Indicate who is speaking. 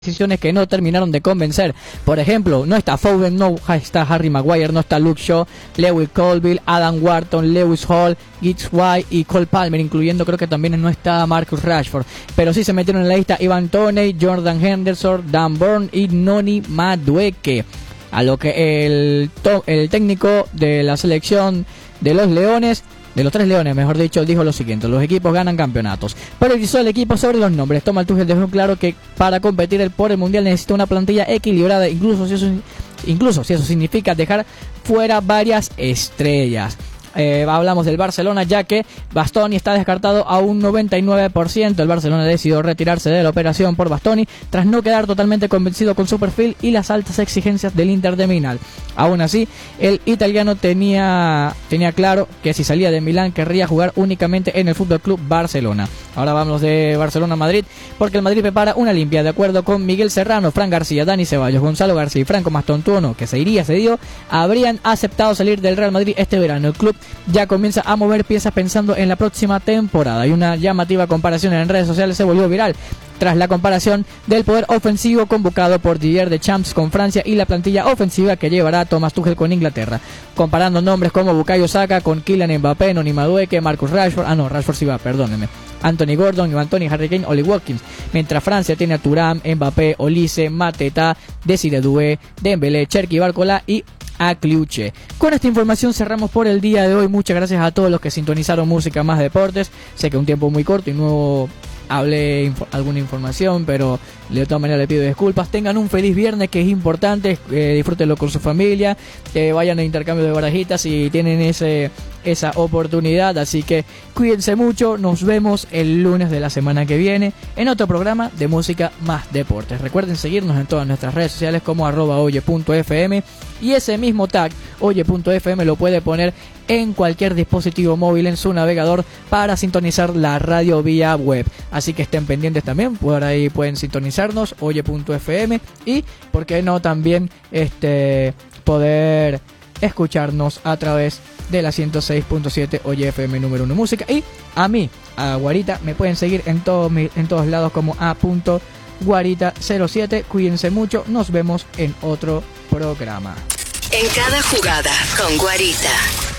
Speaker 1: decisiones que no terminaron de convencer. Por ejemplo, no está Foden, no está Harry Maguire, no está Luke Shaw, Lewis Colville, Adam Wharton, Lewis Hall, Giggs White y Cole Palmer, incluyendo creo que también no está Marcus Rashford. Pero sí se metieron en la lista Ivan Toney, Jordan Henderson, Dan Burn y Noni Madueke. A lo que el técnico de la selección de los Leones, de los 3 Leones, mejor dicho, dijo lo siguiente: los equipos ganan campeonatos. Priorizó el equipo sobre los nombres. Thomas Tuchel dejó claro que para competir por el Mundial necesita una plantilla equilibrada, incluso si eso significa dejar fuera varias estrellas. Hablamos del Barcelona, ya que Bastoni está descartado a un 99%. El Barcelona decidió retirarse de la operación por Bastoni tras no quedar totalmente convencido con su perfil y las altas exigencias del Inter de Milán. Aún así, el italiano tenía claro que si salía de Milán querría jugar únicamente en el FC Barcelona. Ahora vamos de Barcelona a Madrid, porque el Madrid prepara una limpia. De acuerdo con Miguel Serrano, Fran García, Dani Ceballos, Gonzalo García y Franco Mastontuono, que se iría cedido, habrían aceptado salir del Real Madrid este verano. El club ya comienza a mover piezas pensando en la próxima temporada, y una llamativa comparación en redes sociales se volvió viral tras la comparación del poder ofensivo convocado por Didier Deschamps con Francia y la plantilla ofensiva que llevará Thomas Tuchel con Inglaterra, comparando nombres como Bukayo Saka con Kylian Mbappé, Noni Madueke, Marcus Rashford, Rashford sí va, perdónenme, Anthony Gordon, Ivan Toney, Harry Kane, Oli Watkins, mientras Francia tiene a Thuram, Mbappé, Olise, Mateta, Desiré Doué, Dembélé, Cherki Barcola y a Kliuche. Con esta información cerramos por el día de hoy. Muchas gracias a todos los que sintonizaron Música Más Deportes. Sé que un tiempo muy corto y no hablé alguna información, pero de todas maneras le pido disculpas. Tengan un feliz viernes, que es importante, disfrútenlo con su familia, vayan a intercambio de barajitas si tienen esa oportunidad. Así que cuídense mucho, nos vemos el lunes de la semana que viene en otro programa de Música Más Deportes. Recuerden seguirnos en todas nuestras redes sociales como @oye.fm, y ese mismo tag oye.fm lo puede poner en cualquier dispositivo móvil en su navegador para sintonizar la radio vía web. Así que estén pendientes también, por ahí pueden sintonizarnos oye.fm, y por qué no también poder escucharnos a través de la 106.7 Oye FM número 1 Música. Y a mí, a Guarita, me pueden seguir en todos lados como a.guarita07. Cuídense mucho, nos vemos en otro programa.
Speaker 2: En cada jugada con Guarita.